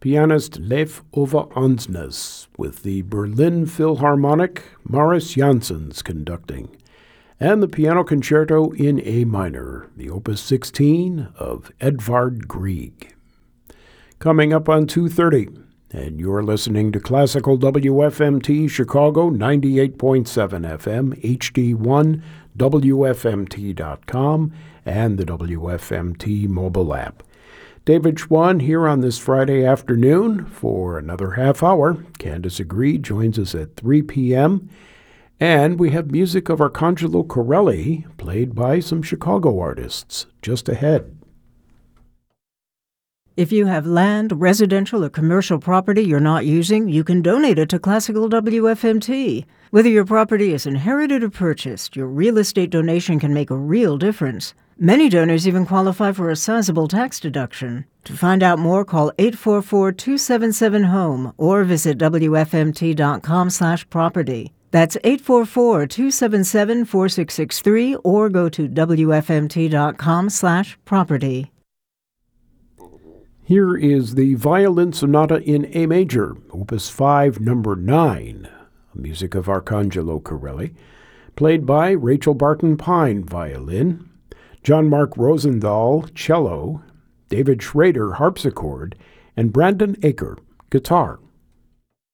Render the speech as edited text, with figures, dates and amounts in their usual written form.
pianist Leif Ove Ansnes, with the Berlin Philharmonic, Maurice Janssens conducting, and the Piano Concerto in A minor, the Opus 16 of Edvard Grieg. Coming up on 2:30, and you're listening to Classical WFMT Chicago 98.7 FM, HD1, WFMT.com, and the WFMT mobile app. David Schwann here on this Friday afternoon for another half hour. Candace Agree joins us at 3 p.m., and we have music of Arcangelo Corelli, played by some Chicago artists, just ahead. If you have land, residential, or commercial property you're not using, you can donate it to Classical WFMT. Whether your property is inherited or purchased, your real estate donation can make a real difference. Many donors even qualify for a sizable tax deduction. To find out more, call 844-277-HOME or visit WFMT.com/property. That's 844-277-4663 or go to WFMT.com/property. Here is the Violin Sonata in A major, Opus 5, number 9, music of Arcangelo Corelli, played by Rachel Barton Pine, violin, John Mark Rosenthal, cello, David Schrader, harpsichord, and Brandon Aker, guitar.